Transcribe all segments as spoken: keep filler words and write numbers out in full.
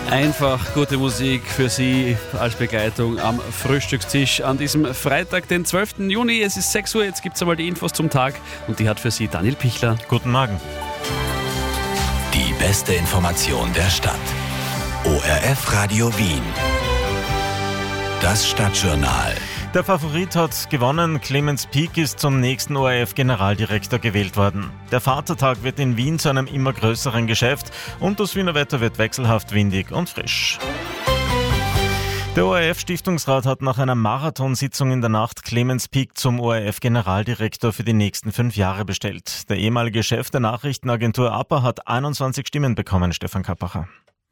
Einfach gute Musik für Sie als Begleitung am Frühstückstisch an diesem Freitag, den zwölften Juni. Es ist sechs Uhr, jetzt gibt es einmal die Infos zum Tag und die hat für Sie Daniel Pichler. Guten Morgen. Die beste Information der Stadt. O R F Radio Wien. Das Stadtjournal. Der Favorit hat gewonnen. Clemens Pieck ist zum nächsten O R F-Generaldirektor gewählt worden. Der Vatertag wird in Wien zu einem immer größeren Geschäft und das Wiener Wetter wird wechselhaft windig und frisch. Der O R F-Stiftungsrat hat nach einer Marathonsitzung in der Nacht Clemens Pieck zum O R F-Generaldirektor für die nächsten fünf Jahre bestellt. Der ehemalige Chef der Nachrichtenagentur A P A hat einundzwanzig Stimmen bekommen, Stefan Kappacher.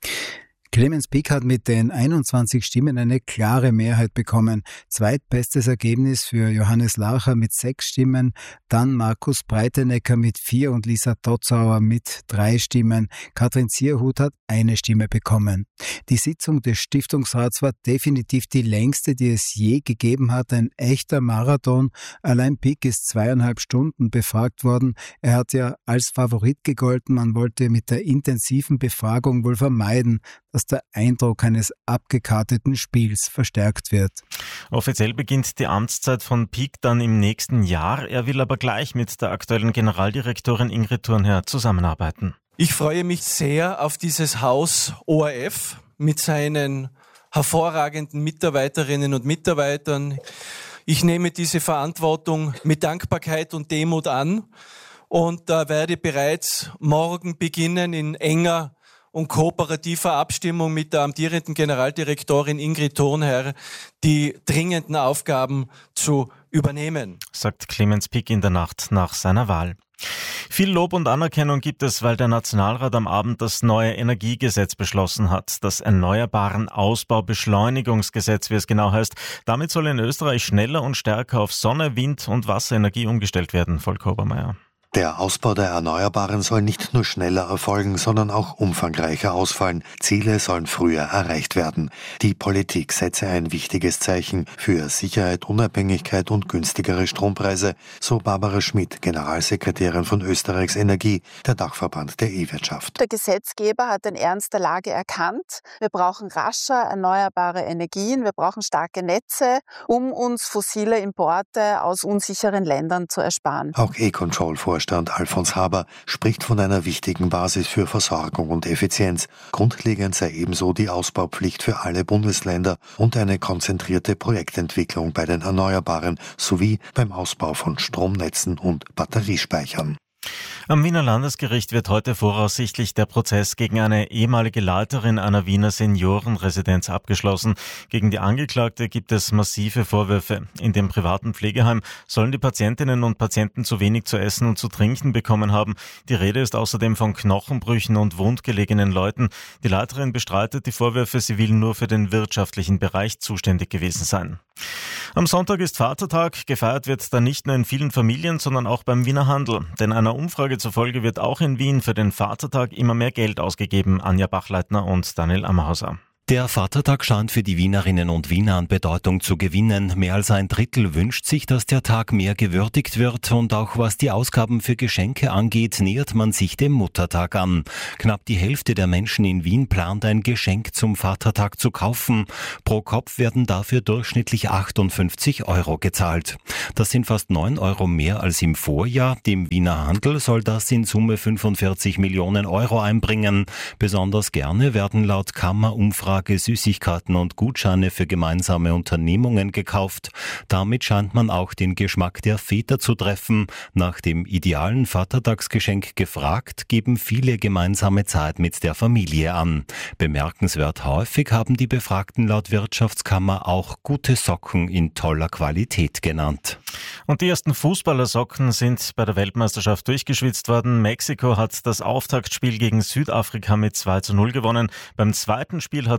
Clemens Pieck hat mit den einundzwanzig Stimmen eine klare Mehrheit bekommen. Zweitbestes Ergebnis für Johannes Larcher mit sechs Stimmen, dann Markus Breitenecker mit vier und Lisa Dotzauer mit drei Stimmen. Katrin Zierhut hat eine Stimme bekommen. Die Sitzung des Stiftungsrats war definitiv die längste, die es je gegeben hat. Ein echter Marathon. Allein Pieck ist zweieinhalb Stunden befragt worden. Er hat ja als Favorit gegolten. Man wollte mit der intensiven Befragung wohl vermeiden, dass der Eindruck eines abgekarteten Spiels verstärkt wird. Offiziell beginnt die Amtszeit von Pieck dann im nächsten Jahr. Er will aber gleich mit der aktuellen Generaldirektorin Ingrid Thurnherr zusammenarbeiten. Ich freue mich sehr auf dieses Haus O R F mit seinen hervorragenden Mitarbeiterinnen und Mitarbeitern. Ich nehme diese Verantwortung mit Dankbarkeit und Demut an und äh, werde bereits morgen beginnen in enger und kooperativer Abstimmung mit der amtierenden Generaldirektorin Ingrid Thurnherr die dringenden Aufgaben zu übernehmen, sagt Clemens Pieck in der Nacht nach seiner Wahl. Viel Lob und Anerkennung gibt es, weil der Nationalrat am Abend das neue Energiegesetz beschlossen hat. Das Erneuerbaren Ausbaubeschleunigungsgesetz, wie es genau heißt. Damit soll in Österreich schneller und stärker auf Sonne, Wind und Wasserenergie umgestellt werden. Volker Obermeier. Der Ausbau der Erneuerbaren soll nicht nur schneller erfolgen, sondern auch umfangreicher ausfallen. Ziele sollen früher erreicht werden. Die Politik setze ein wichtiges Zeichen für Sicherheit, Unabhängigkeit und günstigere Strompreise, so Barbara Schmidt, Generalsekretärin von Österreichs Energie, der Dachverband der E-Wirtschaft. Der Gesetzgeber hat den Ernst der Lage erkannt. Wir brauchen rascher erneuerbare Energien, wir brauchen starke Netze, um uns fossile Importe aus unsicheren Ländern zu ersparen. Auch E-Control-Vorstand Alfons Haber spricht von einer wichtigen Basis für Versorgung und Effizienz. Grundlegend sei ebenso die Ausbaupflicht für alle Bundesländer und eine konzentrierte Projektentwicklung bei den Erneuerbaren sowie beim Ausbau von Stromnetzen und Batteriespeichern. Am Wiener Landesgericht wird heute voraussichtlich der Prozess gegen eine ehemalige Leiterin einer Wiener Seniorenresidenz abgeschlossen. Gegen die Angeklagte gibt es massive Vorwürfe. In dem privaten Pflegeheim sollen die Patientinnen und Patienten zu wenig zu essen und zu trinken bekommen haben. Die Rede ist außerdem von Knochenbrüchen und wundgelegenen Leuten. Die Leiterin bestreitet die Vorwürfe, sie will nur für den wirtschaftlichen Bereich zuständig gewesen sein. Am Sonntag ist Vatertag. Gefeiert wird dann nicht nur in vielen Familien, sondern auch beim Wiener Handel. Denn einer Umfrage zufolge wird auch in Wien für den Vatertag immer mehr Geld ausgegeben. Anja Bachleitner und Daniel Ammerhauser. Der Vatertag scheint für die Wienerinnen und Wiener an Bedeutung zu gewinnen. Mehr als ein Drittel wünscht sich, dass der Tag mehr gewürdigt wird und auch was die Ausgaben für Geschenke angeht, nähert man sich dem Muttertag an. Knapp die Hälfte der Menschen in Wien plant ein Geschenk zum Vatertag zu kaufen. Pro Kopf werden dafür durchschnittlich achtundfünfzig Euro gezahlt. Das sind fast neun Euro mehr als im Vorjahr. Dem Wiener Handel soll das in Summe fünfundvierzig Millionen Euro einbringen. Besonders gerne werden laut Kammerumfrage Süßigkeiten und Gutscheine für gemeinsame Unternehmungen gekauft. Damit scheint man auch den Geschmack der Väter zu treffen. Nach dem idealen Vatertagsgeschenk gefragt, geben viele gemeinsame Zeit mit der Familie an. Bemerkenswert häufig haben die Befragten laut Wirtschaftskammer auch gute Socken in toller Qualität genannt. Und die ersten Fußballersocken sind bei der Weltmeisterschaft durchgeschwitzt worden. Mexiko hat das Auftaktspiel gegen Südafrika mit zwei zu null gewonnen. Beim zweiten Spiel hat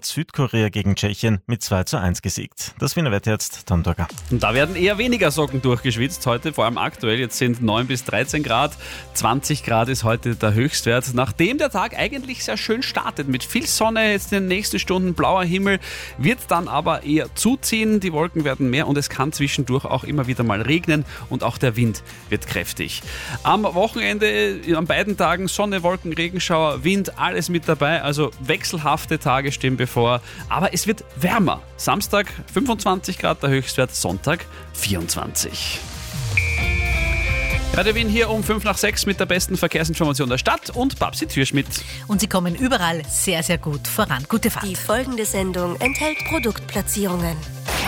hat Südkorea gegen Tschechien mit zwei zu eins gesiegt. Das Wiener Wetter jetzt, Tom Turger. Und da werden eher weniger Socken durchgeschwitzt heute, vor allem aktuell. Jetzt sind neun bis dreizehn Grad, zwanzig Grad ist heute der Höchstwert. Nachdem der Tag eigentlich sehr schön startet, mit viel Sonne, jetzt in den nächsten Stunden blauer Himmel, wird dann aber eher zuziehen. Die Wolken werden mehr und es kann zwischendurch auch immer wieder mal regnen und auch der Wind wird kräftig. Am Wochenende, an beiden Tagen Sonne, Wolken, Regenschauer, Wind, alles mit dabei. Also wechselhafte Tage stehen bevor, aber es wird wärmer. Samstag fünfundzwanzig Grad der Höchstwert, Sonntag vierundzwanzig. Radio Wien hier um fünf nach sechs mit der besten Verkehrsinformation der Stadt und Babsi Türschmidt. Und sie kommen überall sehr, sehr gut voran. Gute Fahrt. Die folgende Sendung enthält Produktplatzierungen.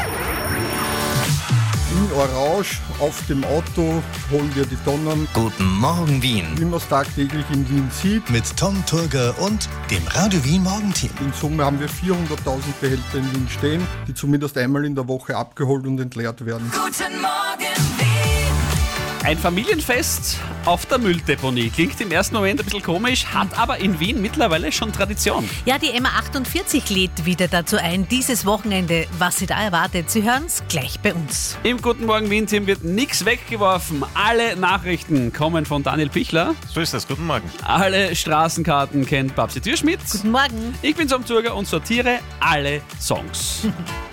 In Orange auf dem Auto holen wir die Tonnen. Guten Morgen Wien. Wie man es tagtäglich in Wien sieht. Mit Tom Turger und dem Radio Wien Morgenteam. In Summe haben wir vierhunderttausend Behälter in Wien stehen, die zumindest einmal in der Woche abgeholt und entleert werden. Guten Morgen Wien. Ein Familienfest auf der Mülldeponie. Klingt im ersten Moment ein bisschen komisch, hat aber in Wien mittlerweile schon Tradition. Ja, die M A achtundvierzig lädt wieder dazu ein, dieses Wochenende. Was Sie da erwartet, Sie hören es gleich bei uns. Im Guten Morgen Wien-Team wird nichts weggeworfen. Alle Nachrichten kommen von Daniel Pichler. So ist das, guten Morgen. Alle Straßenkarten kennt Babsi Türschmidt. Guten Morgen. Ich bin Tom Turger und sortiere alle Songs.